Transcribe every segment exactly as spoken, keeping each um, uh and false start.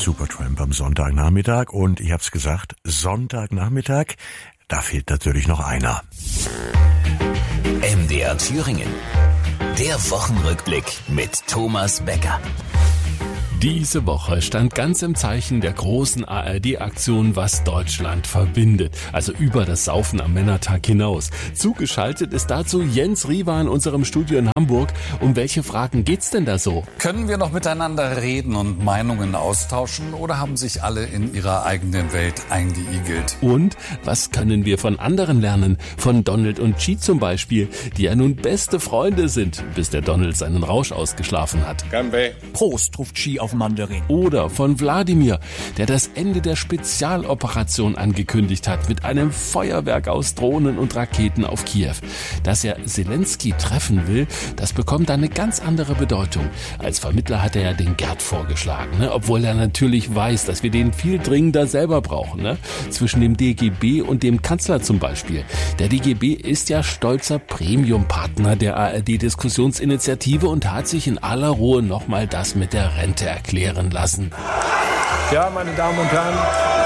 Supertramp am Sonntagnachmittag und ich hab's gesagt, Sonntagnachmittag, da fehlt natürlich noch einer. M D R Thüringen. Der Wochenrückblick mit Thomas Becker. Diese Woche stand ganz im Zeichen der großen A R D-Aktion Was Deutschland verbindet, also über das Saufen am Männertag hinaus. Zugeschaltet ist dazu Jens Riewer in unserem Studio in Hamburg. Um welche Fragen geht's denn da so? Können wir noch miteinander reden und Meinungen austauschen oder haben sich alle in ihrer eigenen Welt eingeigelt? Und was können wir von anderen lernen? Von Donald und Chi zum Beispiel, die ja nun beste Freunde sind, bis der Donald seinen Rausch ausgeschlafen hat. Ganbei. Prost, ruft Chi auf Mandarin. Oder von Wladimir, der das Ende der Spezialoperation angekündigt hat mit einem Feuerwerk aus Drohnen und Raketen auf Kiew. Dass er Zelensky treffen will, das bekommt eine ganz andere Bedeutung. Als Vermittler hat er ja den Gerd vorgeschlagen, ne? Obwohl er natürlich weiß, dass wir den viel dringender selber brauchen. Ne? Zwischen dem D G B und dem Kanzler zum Beispiel. Der D G B ist ja stolzer Premium-Partner der A R D-Diskussionsinitiative und hat sich in aller Ruhe nochmal das mit der Rente erklären lassen. Ja, meine Damen und Herren,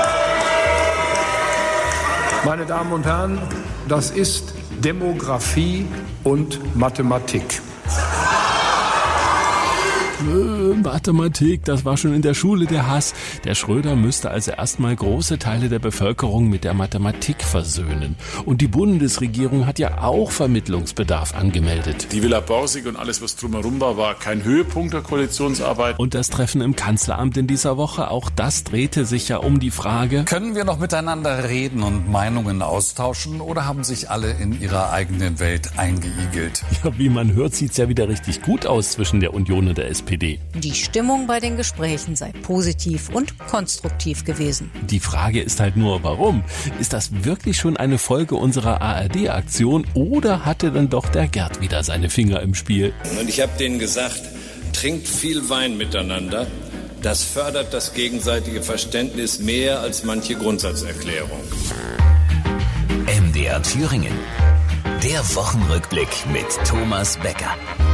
meine Damen und Herren, das ist Demografie und Mathematik. Äh, Mathematik, das war schon in der Schule der Hass. Der Schröder müsste also erstmal große Teile der Bevölkerung mit der Mathematik versöhnen. Und die Bundesregierung hat ja auch Vermittlungsbedarf angemeldet. Die Villa Borsig und alles, was drumherum war, war kein Höhepunkt der Koalitionsarbeit. Und das Treffen im Kanzleramt in dieser Woche, auch das drehte sich ja um die Frage: Können wir noch miteinander reden und Meinungen austauschen oder haben sich alle in ihrer eigenen Welt eingeigelt? Ja, wie man hört, sieht's ja wieder richtig gut aus zwischen der Union und der S P D. Die Stimmung bei den Gesprächen sei positiv und konstruktiv gewesen. Die Frage ist halt nur, warum? Ist das wirklich schon eine Folge unserer A R D-Aktion oder hatte dann doch der Gerd wieder seine Finger im Spiel? Und ich habe denen gesagt, trinkt viel Wein miteinander. Das fördert das gegenseitige Verständnis mehr als manche Grundsatzerklärung. M D R Thüringen. Der Wochenrückblick mit Thomas Becker.